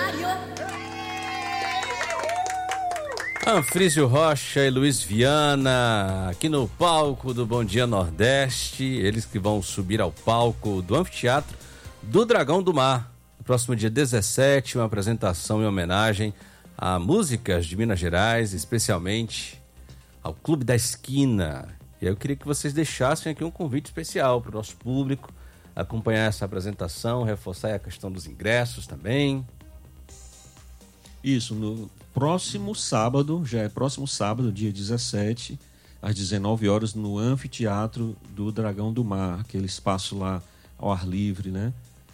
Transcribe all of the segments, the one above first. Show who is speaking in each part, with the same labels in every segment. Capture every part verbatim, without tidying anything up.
Speaker 1: Anfrísio Rocha e Luiz Viana, aqui no palco do Bom Dia Nordeste, eles que vão subir ao palco do Anfiteatro do Dragão do Mar. No próximo dia dezessete, uma apresentação em homenagem a músicas de Minas Gerais, especialmente ao Clube da Esquina. E aí eu queria que vocês deixassem aqui um convite especial para o nosso público, acompanhar essa apresentação, reforçar a questão dos ingressos também.
Speaker 2: Isso, no próximo sábado, já é próximo sábado, dia dezessete, às dezenove horas, no Anfiteatro do Dragão do Mar, aquele espaço lá ao ar livre, né?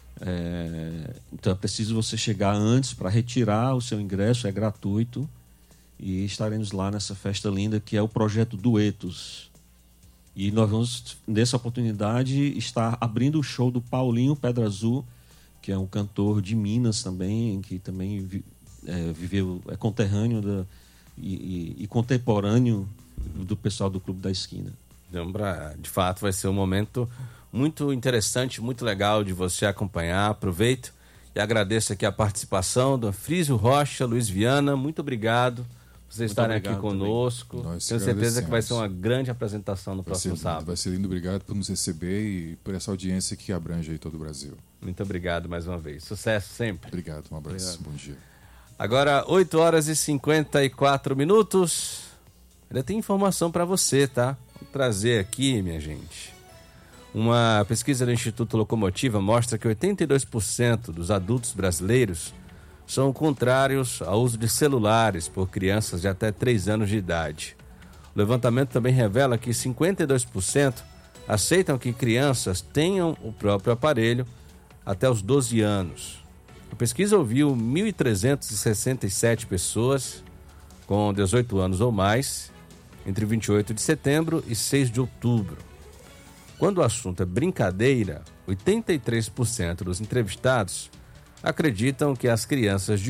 Speaker 2: É, então é preciso você chegar antes para retirar o seu ingresso, é gratuito, e estaremos lá nessa festa linda que é o Projeto Duetos. E nós vamos, nessa oportunidade, estar abrindo o show do Paulinho Pedra Azul, que é um cantor de Minas também, que também é, viveu, é conterrâneo da, e, e, e contemporâneo do pessoal do Clube da Esquina.
Speaker 1: De fato, vai ser um momento muito interessante, muito legal de você acompanhar. Aproveito e agradeço aqui a participação do Anfrísio Rocha, Luiz Viana. Muito obrigado por vocês estarem aqui conosco. Tenho certeza que vai ser uma grande apresentação no
Speaker 3: vai
Speaker 1: próximo
Speaker 3: ser,
Speaker 1: sábado.
Speaker 3: Vai ser lindo. Obrigado por nos receber e por essa audiência que abrange aí todo o Brasil.
Speaker 1: Muito obrigado mais uma vez. Sucesso sempre.
Speaker 3: Obrigado, um abraço.
Speaker 1: Obrigado.
Speaker 3: Bom dia.
Speaker 1: Agora, oito horas e cinquenta e quatro minutos. Ainda tem informação para você, tá? Vou trazer aqui, minha gente. Uma pesquisa do Instituto Locomotiva mostra que oitenta e dois por cento dos adultos brasileiros são contrários ao uso de celulares por crianças de até três anos de idade. O levantamento também revela que cinquenta e dois por cento aceitam que crianças tenham o próprio aparelho até os doze anos. A pesquisa ouviu mil trezentas e sessenta e sete pessoas com dezoito anos ou mais entre vinte e oito de setembro e seis de outubro. Quando o assunto é brincadeira, oitenta e três por cento dos entrevistados acreditam que as crianças de